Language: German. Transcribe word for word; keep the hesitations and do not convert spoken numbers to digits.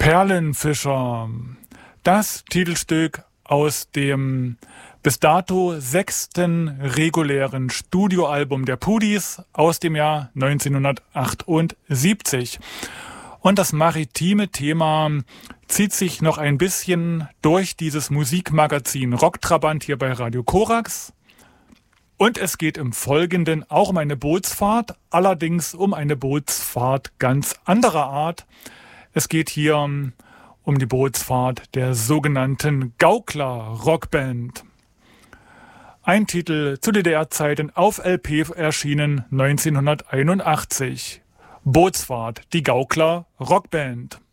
Perlenfischer. Das Titelstück aus dem bis dato sechsten regulären Studioalbum der Pudis aus dem Jahr neunzehnhundertachtundsiebzig. Und das maritime Thema zieht sich noch ein bisschen durch dieses Musikmagazin Rocktrabant hier bei Radio Korax. Und es geht im Folgenden auch um eine Bootsfahrt, allerdings um eine Bootsfahrt ganz anderer Art. Es geht hier um die Bootsfahrt der sogenannten Gaukler-Rockband. Ein Titel zu D D R-Zeiten auf L P erschienen neunzehnhunderteinundachtzig. Bootsfahrt, die Gaukler Rockband.